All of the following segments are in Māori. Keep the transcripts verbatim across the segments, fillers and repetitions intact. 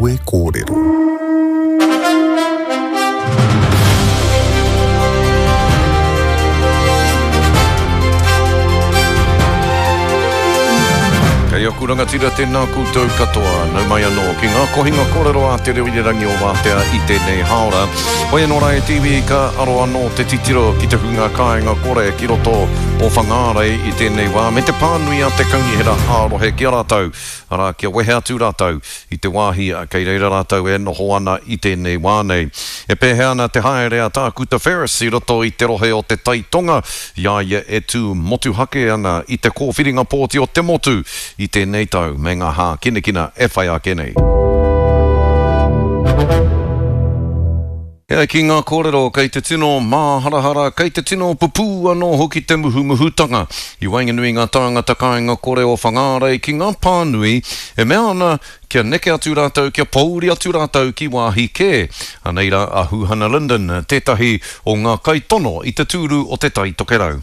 e kōrero. Kei aku rangatira tēnā koutou katoa, nau mai anō ki ngā kohinga kōrero a te reo i rangi o Wātea i tēnei haora. Hoi anō rai T V ka aro anō te titiro ki te hunga kāinga kore ki roto o whangārei i tēnei wā. Me te pānui a te kaunihera ārohe ki a rātou, ara kia wehe atu rātou i te wāhi a kei reira rātou e noho ana i tēnei wā nei. E pēhe ana te haere a tā Kuta Ferris i roto i te rohe o te taitonga, ia ia e tū motu hake ana i te kōwhiringa pōti o te motu i tēnei tau me ngā hā kinekina e whai a kenei. Ia ki ngā kōrero, kei te tino māharahara, kei te tino pupū anō hoki te muhu muhutanga. I wainganui ngā tāngata kāinga kore o whangārei ki ngā pānui, e mea ana kia neke atu rātou, kia pauri atu rātou ki wāhi kē. Aneira a Huhana Linden, tētahi o ngā kaitono i te tūru o te tai tokerau.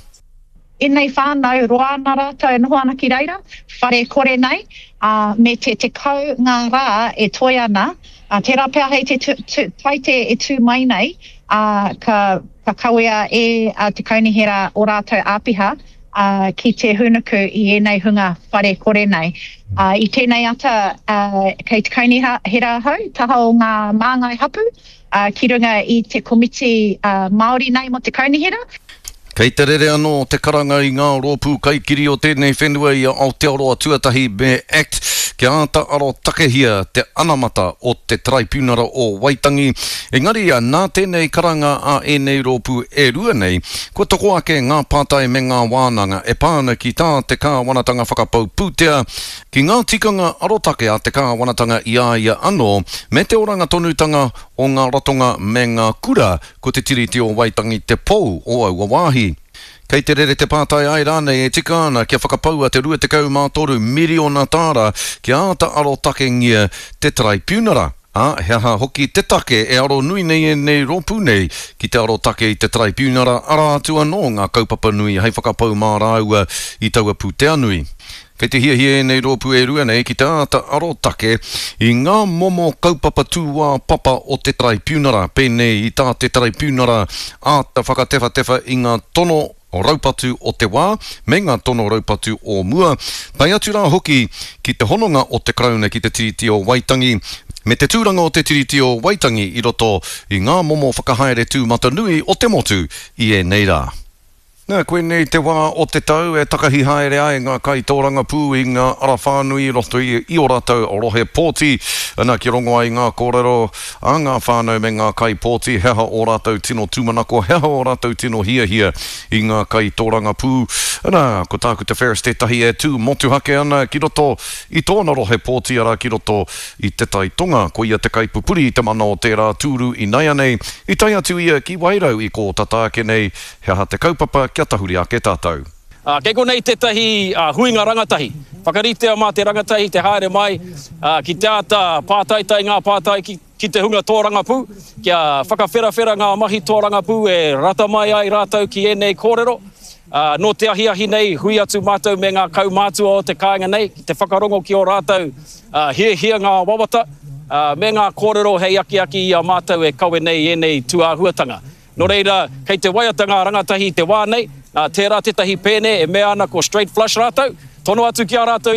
E nei whānau, roa nā rātou e noho ana ki reira, whare kore nei, uh, me te te kau ngā rā e toi ana, uh, te rapea hei te taite e tū mai nei, uh, ka, ka kawea e uh, te kaunihera o rātou āpiha, uh, ki te hunuku i e nei hunga whare kore nei. Uh, I tēnei ata, uh, kei te kaunihera hau, taha o ngā māngai hapu, uh, ki runga i te komiti uh, Māori nei mo te kaunihera. Kei te rere anō te karanga i ngā rōpū kaikiri o tēnei whenua i Aotearoa Tuatahi Me Act, kia āta aro takehia te anamata o te traipūnara o Waitangi. Engari a nā tēnei karanga a ēnei rōpū e rua nei, ko toko ake ngā pātai me ngā wānanga e pāna ki tā te kāwanatanga whakapau pūtea, ki ngā tikanga arotake a te kāwanatanga i a ia anō, me te oranga tonutanga o ngā ratonga me ngā kura, ko te tiriti o Waitangi te pou o aua wāhi. Kei te rere te pātai ai rānei e tika ana kia whakapaua te rua te kau mātoru miriona tāra kia āta aro take ngia te traipūnara. A, he aha hoki te take e aro nui nei e nei rōpū nei ki te aro take i te traipūnara ara atu anō ngā kaupapa nui hei whakapau mā rāua i taua pūtea nui. Kei te hia hia e nei rōpū e rua nei ki te āta aro take i ngā momo kaupapa tūwā papa o te traipūnara pēnei i tā te traipūnara āta whakatewa tewa i ngā tono o raupatu o te wā, me ngā tono raupatu o mua. Tai atu rā hoki ki te hononga o te krauna ki te tiriti o Waitangi, me te tūranga o te tiriti o Waitangi i roto i ngā momo whakahaere tū matanui o te motu i e nei rā. Nā, koe nei te wā o te tau e takahi haere ai ngā kai tōranga pū i ngā ara whānui roto i, i o rātou o rohe pōti. Nā, ki rongo ai ngā kōrero a ngā whānau me ngā kai pōti, heha o rātou tino tūmanako, heha o rātou tino hia hia i ngā kai tōranga pū. Nā, ko tā Kuta Ferris tētahi e tū motu hake ana ki roto i tōna rohe pōti ara ki roto i te taitonga, ko ia te kai pupuri i te mana o tērā tūru i nei anei, i tai atu ia ki wairau i kō tatāke nei, heha te kaupapa kia tahuri ake tātou. Uh, kei konei tētahi uh, huinga rangatahi. Whakaritea mā te rangatahi, te haere mai, uh, ki te ata pātaitai ngā pātai ki, ki te hunga tōrangapū, kia whakawherawhera ngā mahi tōrangapū e rata mai ai rātou ki ēnei kōrero. Uh, no te ahi ahi nei, hui atu mātou me ngā kau mātua o te kāinga nei, ki te whakarongo ki o rātou uh, hia hia ngā wawata, uh, me ngā kōrero hei aki aki i a mātou e kawe nei ēnei tuāhuatanga. No reira, kei te waiatanga rangatahi te wā nei, uh, tērā tētahi pēne e mea ana ko straight flush rātou, tono atu ki a rātou